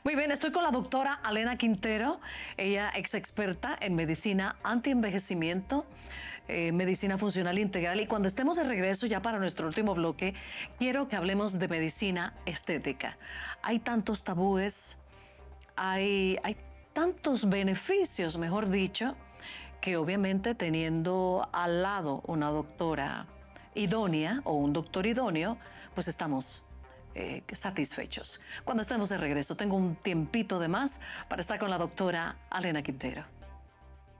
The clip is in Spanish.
Muy bien, estoy con la doctora Alena Quintero, ella ex experta en medicina antienvejecimiento, medicina funcional integral, y cuando estemos de regreso ya para nuestro último bloque, quiero que hablemos de medicina estética. Hay tantos tabúes, hay tantos beneficios, mejor dicho, que obviamente teniendo al lado una doctora idónea o un doctor idóneo, pues estamos satisfechos. Cuando estemos de regreso, tengo un tiempito de más para estar con la doctora Alena Quintero.